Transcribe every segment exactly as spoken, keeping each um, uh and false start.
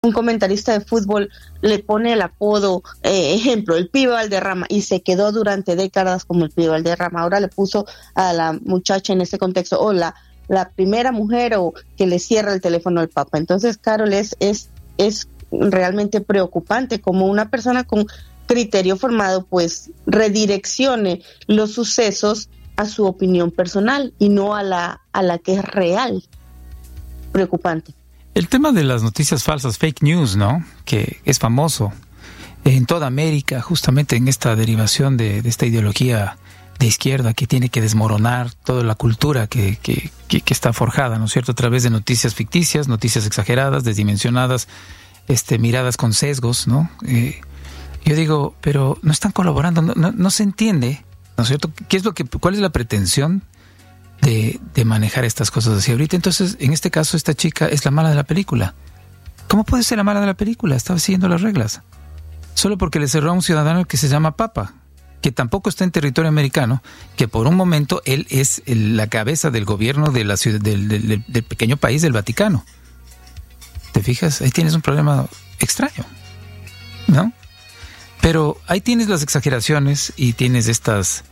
un comentarista de fútbol le pone el apodo, eh, ejemplo, el Pibe Valderrama, y se quedó durante décadas como el Pibe Valderrama. Ahora le puso a la muchacha en ese contexto, o la, la primera mujer o que le cierra el teléfono al Papa. Entonces, Carol, es, es, es realmente preocupante como una persona con criterio formado pues redireccione los sucesos a su opinión personal y no a la, a la que es real. Preocupante. El tema de las noticias falsas, fake news, ¿no? Que es famoso en toda América, justamente en esta derivación de, de esta ideología de izquierda que tiene que desmoronar toda la cultura que, que, que, que está forjada, ¿no es cierto? A través de noticias ficticias, noticias exageradas, desdimensionadas, este, miradas con sesgos, ¿no? Eh, yo digo, pero no están colaborando, no, no, no se entiende, ¿no es cierto? ¿Qué es lo que, cuál es la pretensión De, de manejar estas cosas así ahorita? Entonces, en este caso, esta chica es la mala de la película. ¿Cómo puede ser la mala de la película? Estaba siguiendo las reglas. Solo porque le cerró a un ciudadano que se llama Papa, que tampoco está en territorio americano, que por un momento él es el, la cabeza del gobierno de la ciudad, del, del, del pequeño país del Vaticano. ¿Te fijas? Ahí tienes un problema extraño, ¿no? Pero ahí tienes las exageraciones y tienes estas...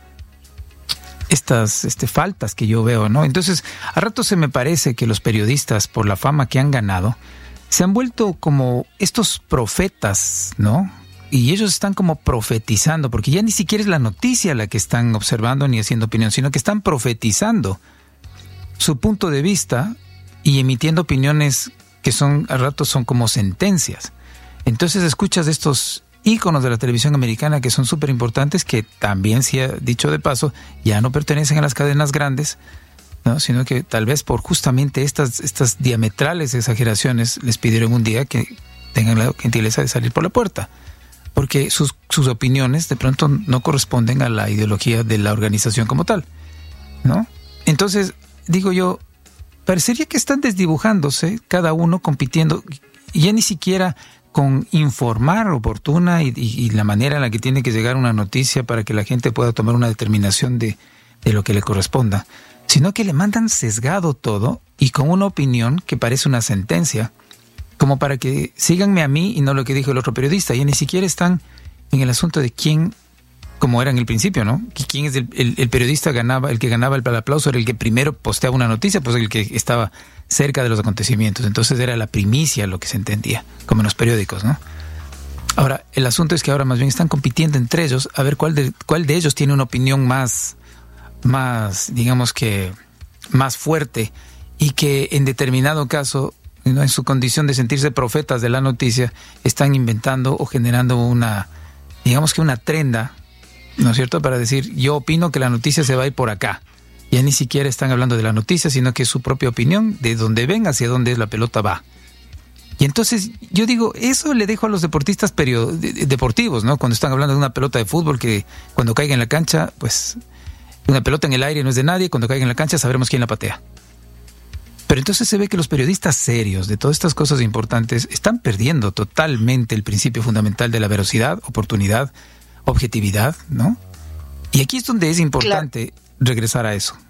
estas este, faltas que yo veo, ¿no? Entonces, a rato se me parece que los periodistas, por la fama que han ganado, se han vuelto como estos profetas, ¿no? Y ellos están como profetizando, porque ya ni siquiera es la noticia la que están observando ni haciendo opinión, sino que están profetizando su punto de vista y emitiendo opiniones que son, a ratos son como sentencias. Entonces escuchas estos íconos de la televisión americana que son súper importantes, que también, si ha dicho de paso, ya no pertenecen a las cadenas grandes, ¿no? Sino que tal vez por justamente estas, estas diametrales exageraciones les pidieron un día que tengan la gentileza de salir por la puerta, porque sus, sus opiniones de pronto no corresponden a la ideología de la organización como tal, ¿no? Entonces, digo yo, parecería que están desdibujándose, cada uno compitiendo, y ya ni siquiera con informar oportuna y, y, y la manera en la que tiene que llegar una noticia para que la gente pueda tomar una determinación de, de lo que le corresponda, sino que le mandan sesgado todo y con una opinión que parece una sentencia, como para que síganme a mí y no lo que dijo el otro periodista. Ya ni siquiera están en el asunto de quién, como era en el principio, ¿no? ¿Quién es el, el, el periodista ganaba, el que ganaba el, el aplauso era el que primero posteaba una noticia, pues el que estaba cerca de los acontecimientos. Entonces era la primicia lo que se entendía, como en los periódicos, ¿no? Ahora, el asunto es que ahora más bien están compitiendo entre ellos a ver cuál de, cuál de ellos tiene una opinión más, más, digamos que, más fuerte, y que en determinado caso, ¿no?, en su condición de sentirse profetas de la noticia, están inventando o generando una, digamos que una trenda, ¿no es cierto?, para decir, yo opino que la noticia se va a ir por acá. Ya ni siquiera están hablando de la noticia, sino que es su propia opinión, de dónde ven, hacia dónde la pelota va. Y entonces, yo digo, eso le dejo a los deportistas perio- deportivos, ¿no? Cuando están hablando de una pelota de fútbol, que cuando caiga en la cancha, pues, una pelota en el aire no es de nadie, cuando caiga en la cancha sabremos quién la patea. Pero entonces se ve que los periodistas serios de todas estas cosas importantes están perdiendo totalmente el principio fundamental de la veracidad, oportunidad, objetividad, ¿no? Y aquí es donde es importante... Claro. Regresar a eso.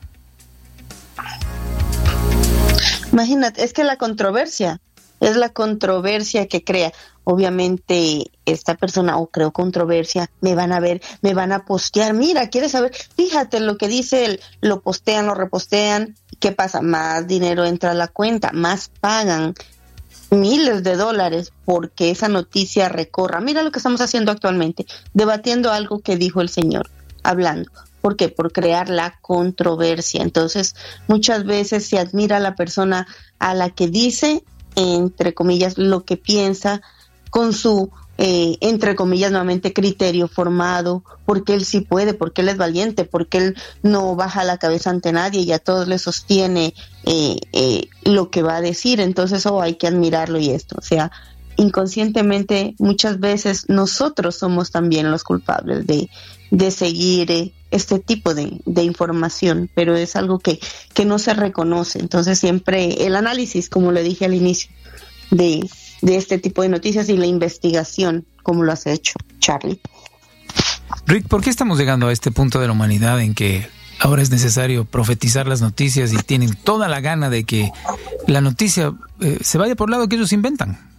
Imagínate, es que la controversia, es la controversia que crea. Obviamente, esta persona, o oh, creo controversia, me van a ver, me van a postear. Mira, ¿quieres saber? Fíjate lo que dice él, lo postean, lo repostean. ¿Qué pasa? Más dinero entra a la cuenta, más pagan miles de dólares porque esa noticia recorra. Mira lo que estamos haciendo actualmente, debatiendo algo que dijo el señor, hablando. ¿Por qué? Por crear la controversia. Entonces, muchas veces se admira a la persona a la que dice, entre comillas, lo que piensa, con su, eh, entre comillas, nuevamente, criterio formado, porque él sí puede, porque él es valiente, porque él no baja la cabeza ante nadie y a todos le sostiene eh, eh, lo que va a decir. Entonces, oh, hay que admirarlo y esto. O sea, inconscientemente, muchas veces nosotros somos también los culpables de, de seguir eh, este tipo de, de información, pero es algo que, que no se reconoce. Entonces siempre el análisis, como le dije al inicio, de, de este tipo de noticias y la investigación, como lo has hecho, Charlie. Rick, ¿por qué estamos llegando a este punto de la humanidad en que ahora es necesario profetizar las noticias y tienen toda la gana de que la noticia eh, se vaya por el lado que ellos inventan?